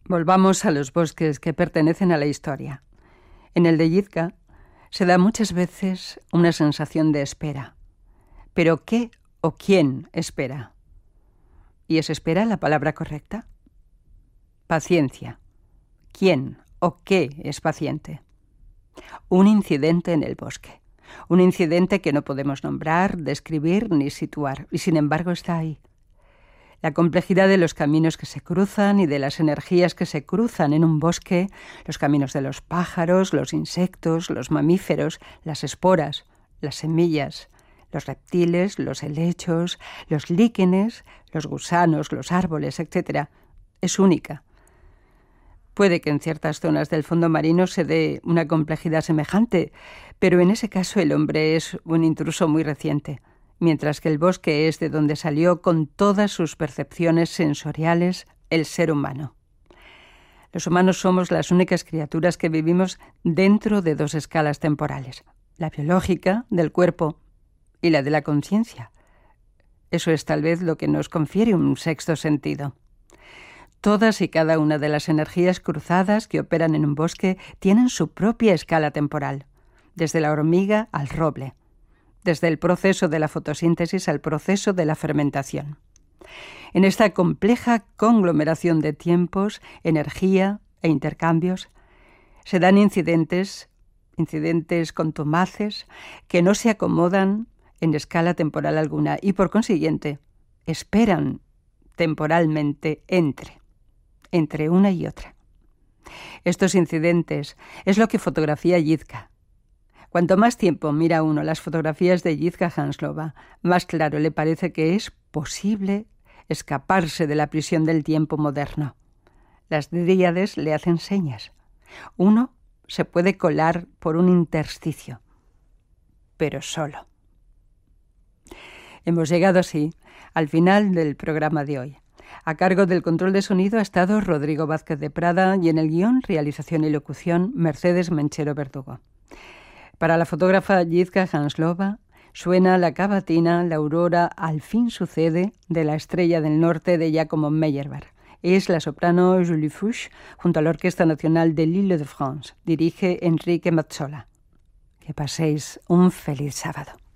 Volvamos a los bosques que pertenecen a la historia. En el de Yizka se da muchas veces una sensación de espera. ¿Pero qué o quién espera? ¿Y es espera la palabra correcta? Paciencia. ¿Quién o qué es paciente? Un incidente en el bosque. Un incidente que no podemos nombrar, describir ni situar, y sin embargo está ahí. La complejidad de los caminos que se cruzan y de las energías que se cruzan en un bosque, los caminos de los pájaros, los insectos, los mamíferos, las esporas, las semillas, los reptiles, los helechos, los líquenes, los gusanos, los árboles, etc., es única. Puede que en ciertas zonas del fondo marino se dé una complejidad semejante, pero en ese caso el hombre es un intruso muy reciente, mientras que el bosque es de donde salió con todas sus percepciones sensoriales el ser humano. Los humanos somos las únicas criaturas que vivimos dentro de dos escalas temporales, la biológica, del cuerpo, y la de la conciencia. Eso es tal vez lo que nos confiere un sexto sentido. Todas y cada una de las energías cruzadas que operan en un bosque tienen su propia escala temporal, desde la hormiga al roble, desde el proceso de la fotosíntesis al proceso de la fermentación. En esta compleja conglomeración de tiempos, energía e intercambios, se dan incidentes contumaces que no se acomodan en escala temporal alguna y, por consiguiente, esperan temporalmente entre una y otra. Estos incidentes es lo que fotografía Yizka. Cuanto más tiempo mira uno las fotografías de Yizka Hanslova, más claro le parece que es posible escaparse de la prisión del tiempo moderno. Las dríades le hacen señas. Uno se puede colar por un intersticio, pero solo. Hemos llegado así al final del programa de hoy. A cargo del control de sonido ha estado Rodrigo Vázquez de Prada y en el guión, realización y locución, Mercedes Menchero Verdugo. Para la fotógrafa Yizka Hanslova suena la cavatina La aurora al fin sucede de La estrella del norte de Giacomo Meyerbeer. Es la soprano Julie Fuchs junto a la Orquesta Nacional de l'Île-de-France. Dirige Enrique Mazzola. Que paséis un feliz sábado.